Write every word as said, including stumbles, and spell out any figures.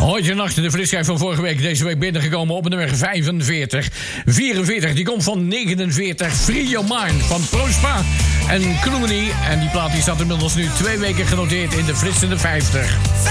Goedenacht, de frisschijf van vorige week. Deze week binnengekomen op nummer vijfenveertig. vierenveertig, die komt van negenenveertig. Free Your Mind van Prospa en Clooney. En die plaat die staat inmiddels nu twee weken genoteerd in de frissende vijftig.